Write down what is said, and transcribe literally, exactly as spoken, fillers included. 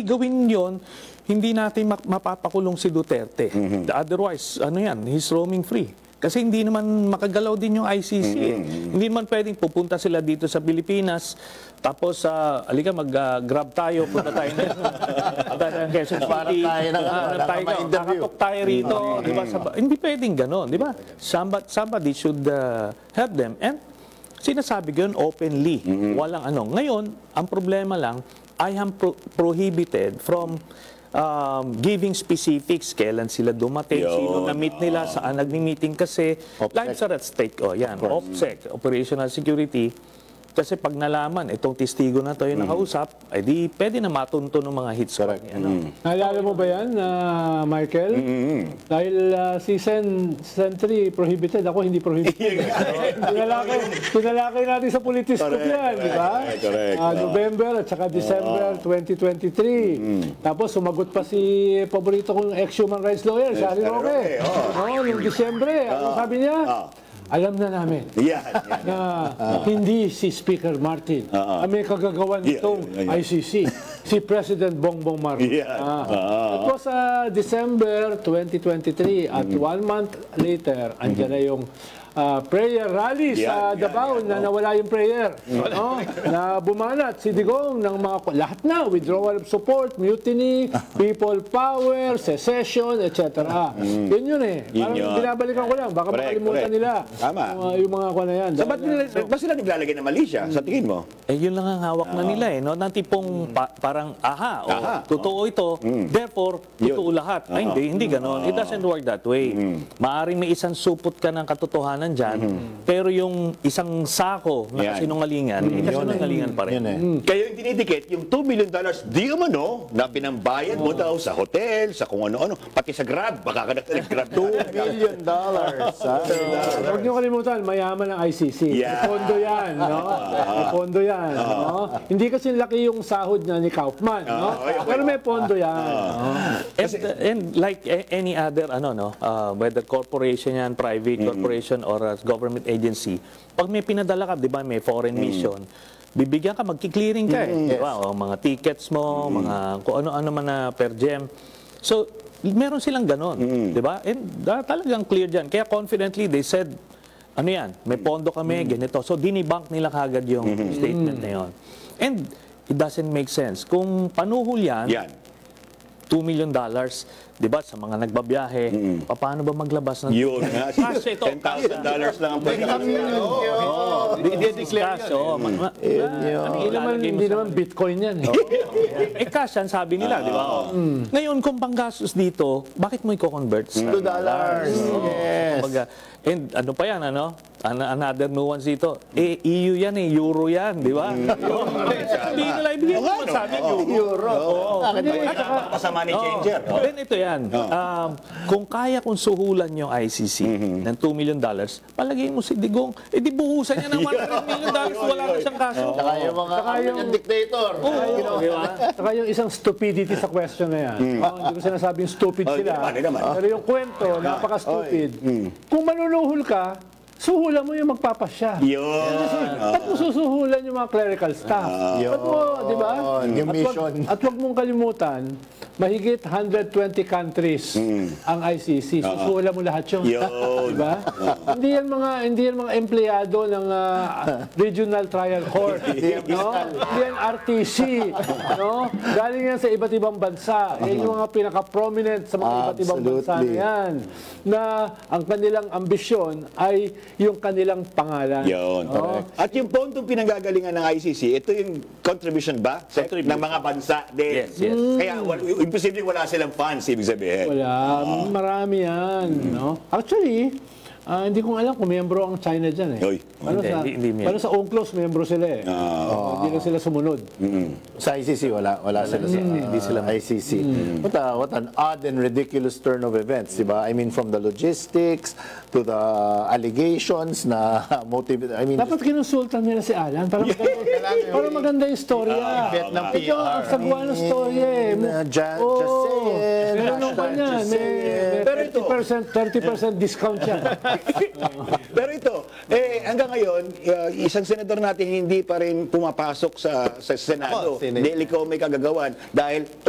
gawin yon, hindi natin mapapakulong si Duterte. Mm-hmm. Otherwise, ano yan, he's roaming free. Kasi hindi naman makagalaw din yung I C C. Eh. Mm-hmm. Hindi naman pwedeng pupunta sila dito sa Pilipinas, tapos, uh, alika, mag-grab uh, tayo, punta tayo na. Quezon City, kakatok tayo rito. Mm-hmm. Diba? Hindi pwedeng gano'n, di ba? Somebody, somebody should uh, help them. And sinasabi ko yun openly. Mm-hmm. Walang ano. Ngayon, ang problema lang, I am pro prohibited from Um, giving specifics, kailan sila dumating, Yo, sino na-meet nila, saan nagmi-meeting kasi lives are at stake. Oh, yan, OPSEC, Operational Security. Kasi pag nalaman, itong testigo na ito yung mm. nakausap, ay di pwede na matunto ng mga hits. Correct. Ano? Mm. Naalala mo ba yan, uh, Michael? Mm-hmm. Dahil uh, si Sen, Sen three prohibited, ako hindi prohibited. Tinalakay, tinalakay natin sa politiskop yan, di ba? Uh, November at saka December oh. twenty twenty-three. Mm. Tapos sumagot pa si paborito kong ex-human rights lawyer, yes, Shari Roque. Oh. Oh, noong Disyembre, oh. ano sabi niya? Oh. Alam na namin yeah, yeah. na uh, hindi si Speaker Martin uh, uh, ang may kagagawan nitong yeah, yeah, yeah. I C C, si President Bongbong Marcos. Yeah. Uh, uh, it was uh, December twenty twenty-three at mm-hmm. one month later, andyan mm-hmm. na yung uh, prayer rally yeah, sa Davao yeah, yeah, na nawala yung prayer. Mm-hmm. no? Na bumanat si Digong ng mga lahat na, withdrawal of support, mutiny, people power, secession, et cetera. Mm-hmm. Yun yun eh. Parang yun binabalikan ko lang, baka correct, makalimutan correct. nila. Tama. Uh, yung mga kwa na yan. So, ba't nila, so, ba sila naglalagay ng mali siya, sa tingin mo? Eh, yun lang ang hawak uh, na nila eh. No? Nang tipong pa, parang, aha, oh, aha totoo oh. ito, mm. therefore, totoo lahat. Uh, Ay, hindi, hindi ganon. Uh, It doesn't work that way. Mm. Maaring may isang supot ka ng katotohanan dyan, mm. pero yung isang sako na kasinungalingan, mm. eh, kasinungalingan pa rin. Eh. Mm. Kaya yung dinidikit, yung two million dollars, di umano, na pinambayad mo oh. daw sa hotel, sa kung ano-ano, pati sa Grab, baka ka nag-Grab. two million dollars. Huwag niyo kalimutan, mayaman ang I C C. Yeah. May pondo yan, no? May pondo yan, uh, no? Hindi kasi laki yung sahod na ni Kaufman, uh, no? Okay, okay. Pero may pondo yan. Uh, no? and, and like any other, ano, no? Uh, whether corporation yan, private mm-hmm. corporation, or uh, government agency, pag may pinadala ka, di ba, may foreign mm-hmm. mission, bibigyan ka, magki-clearing ka eh. Mm-hmm. Yes. Diba? O, mga tickets mo, mm-hmm. mga kung ano-ano man na per diem. So, meron silang ganon, mm-hmm. di ba? And uh, talagang clear dyan. Kaya confidently, they said, ano yan, may pondo kami, mm-hmm. ganito. So, dinibank nila kagad yung mm-hmm. statement na yun. And it doesn't make sense. Kung panuhol yan, yan. two million dollars, di ba, sa mga nagbabiyahe, mm-hmm. paano ba maglabas ng... Yun nga. ten thousand dollars lang ang pwede. Hindi-declare yan. Hindi naman Bitcoin yan. Eh, cash yan, sabi nila, di ba? Ngayon, kung panggastos dito, bakit mo i-convert? two dollars. Yes. And ano pa yan, ano? Another nuance dito. Eh, E U yan eh, Euro yan, di ba? Hindi nila ibigay naman sa amin, Euro. Kasama ni changer. Then ito yan. Kung kaya kong suhulan yung I C C ng two million dollars, palagay mo si Digong, eh di buhusan niya ng one hundred million dollars, wala na siyang kaso. Saka yung mga yung dictator. Saka yung isang stupidity sa question na yan. Hindi ko sinasabing stupid sila. Pero yung kwento, napaka-stupid. Kung manunuhol ka, suhulan mo yung magpapasya. Yun. Ba't mo susuhulan yung mga clerical staff? Uh, Ba't mo, di ba? Yung mission. At wag mong kalimutan, mahigit one hundred twenty countries mm. ang I C C. Susuhulan mo lahat yun. Di ba? Hindi yan mga hindi yan mga empleyado ng uh, Regional Trial Court. no? Hindi yan R T C. no? Galing yan sa iba't ibang bansa. Yan yung mga pinaka-prominent sa mga iba't ibang bansa na yan. Na ang kanilang ambisyon ay yung kanilang pangalan. Yun. Oh. At yung pondong pinanggagalingan ng I C C, ito yung contribution ba sa, contribution. ng mga bansa din. Yes, yes. Mm. Kaya wala, imposible wala silang funds, ibig sabihin. Wala. Oh. Marami yan. Mm. No? Actually, Uh, hindi ko alam kung miyembro ang China dyan eh. Oy. Paano sa, hindi, hindi paano sa UNCLOS, miyembro sila eh. Uh, uh, hindi lang sila sumunod. Mm-hmm. Sa I C C, wala, wala sila sa uh, sila I C C. Mm-hmm. What, a, what an odd and ridiculous turn of events, di ba? I mean, from the logistics to the allegations na motive. I mean, dapat kinonsultan nila si Alan para maganda, para maganda yung storya. Bet ng P R. Ito ang sagwa ng storya eh. Just saying. Pero ano pa niyan? Pero ito, thirty percent discount yan. Pero ito, eh, hanggang ngayon, uh, isang senador natin hindi pa rin pumapasok sa, sa Senado. Dahil ikaw may kagagawan. Dahil